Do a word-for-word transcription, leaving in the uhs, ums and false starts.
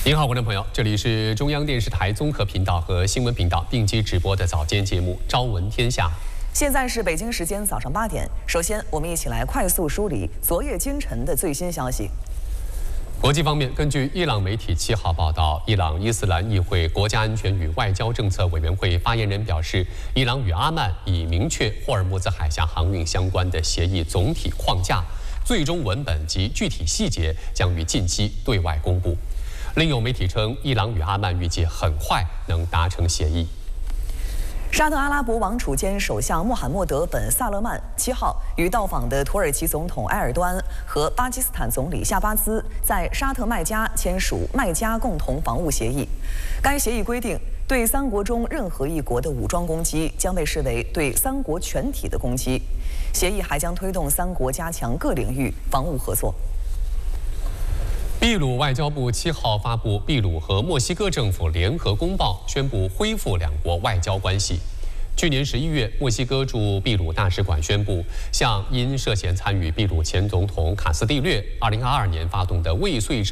您好，观众朋友，这里是中央电视台综合频道和新闻频道并机直播的早间节目《朝闻天下》。 现在是北京时间早上八点。首先，我们一起来快速梳理昨夜今晨的最新消息。 国际方面，根据伊朗媒体七号报道，伊朗伊斯兰议会国家安全与外交政策委员会发言人表示，伊朗与阿曼已明确霍尔木兹海峡航运相关的协议总体框架，最终文本及具体细节将于近期对外公布。另有媒体称，伊朗与阿曼预计很快能达成协议。 沙特阿拉伯王储兼首相穆罕默德·本·萨勒曼七号与到访的土耳其总统埃尔多安和巴基斯坦总理夏巴兹在沙特麦加签署麦加共同防务协议。该协议规定，对三国中任何一国的武装攻击将被视为对三国全体的攻击。协议还将推动三国加强各领域防务合作。 秘鲁外交部七号发布秘鲁和墨西哥政府联合公报，宣布恢复两国外交关系。去年十一月，墨西哥驻秘鲁大使馆宣布，向因涉嫌参与秘鲁前总统卡斯蒂略二零二二年发动的未遂